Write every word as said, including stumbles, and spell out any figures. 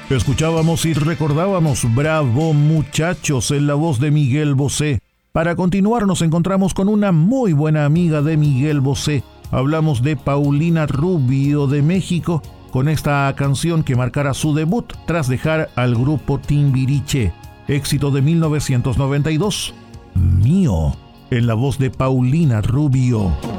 Escuchábamos y recordábamos Bravo Muchachos en la voz de Miguel Bosé. Para continuar nos encontramos con una muy buena amiga de Miguel Bosé. Hablamos de Paulina Rubio de México con esta canción que marcará su debut tras dejar al grupo Timbiriche. Éxito de mil novecientos noventa y dos, Mío, en la voz de Paulina Rubio.